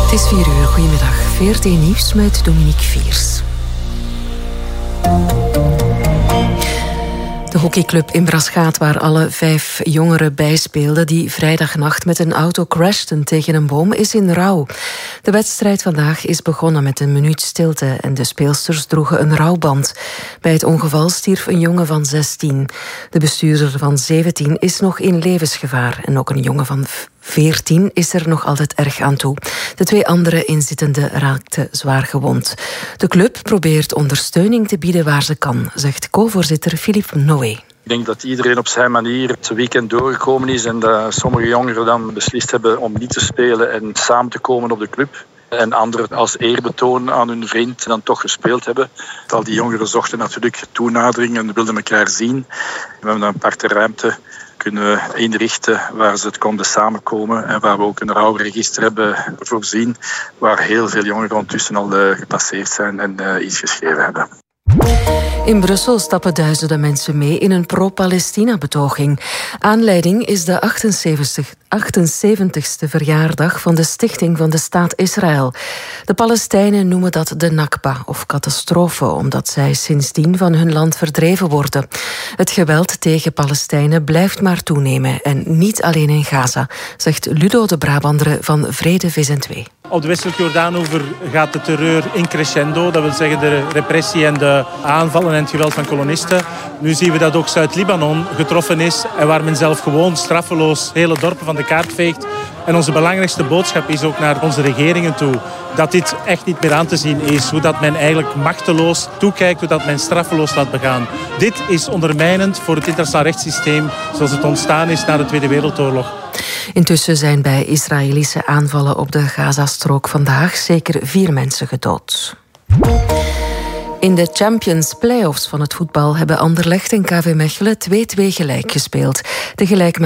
Het is 4 uur. Goedemiddag. VRT Nieuws met Dominique Viers. De hockeyclub in Braschaat, waar alle 5 jongeren bijspeelden die vrijdagnacht met een auto crashten tegen een boom, is in rouw. De wedstrijd vandaag is begonnen met een minuut stilte en de speelsters droegen een rouwband. Bij het ongeval stierf een jongen van 16. De bestuurder van 17 is nog in levensgevaar en ook een jongen van 14 is er nog altijd erg aan toe. De 2 andere inzittenden raakten zwaar gewond. De club probeert ondersteuning te bieden waar ze kan, zegt co-voorzitter Philippe Noé. Ik denk dat iedereen op zijn manier het weekend doorgekomen is en dat sommige jongeren dan beslist hebben om niet te spelen en samen te komen op de club. En anderen als eerbetoon aan hun vriend dan toch gespeeld hebben. Al die jongeren zochten natuurlijk toenadering en wilden elkaar zien. We hebben een aparte ruimte kunnen inrichten waar ze het konden samenkomen en waar we ook een rouwregister hebben voorzien, waar heel veel jongeren ondertussen al gepasseerd zijn en iets geschreven hebben. In Brussel stappen duizenden mensen mee in een pro-Palestina-betoging. Aanleiding is de 78ste verjaardag van de stichting van de staat Israël. De Palestijnen noemen dat de Nakba, of catastrofe, omdat zij sindsdien van hun land verdreven worden. Het geweld tegen Palestijnen blijft maar toenemen en niet alleen in Gaza, zegt Ludo de Brabander van Vrede VZW. Op de westelijke Jordaanoever gaat de terreur in crescendo. Dat wil zeggen de repressie en de aanvallen en het geweld van kolonisten. Nu zien we dat ook Zuid-Libanon getroffen is en waar men zelf gewoon straffeloos hele dorpen van de kaart veegt. En onze belangrijkste boodschap is ook naar onze regeringen toe dat dit echt niet meer aan te zien is. Hoe dat men eigenlijk machteloos toekijkt, hoe dat men straffeloos laat begaan. Dit is ondermijnend voor het internationaal rechtssysteem zoals het ontstaan is na de Tweede Wereldoorlog. Intussen zijn bij Israëlische aanvallen op de Gazastrook vandaag zeker 4 mensen gedood. In de Champions Playoffs van het voetbal hebben Anderlecht en KV Mechelen 2-2 gelijk gespeeld. De gelijkmaker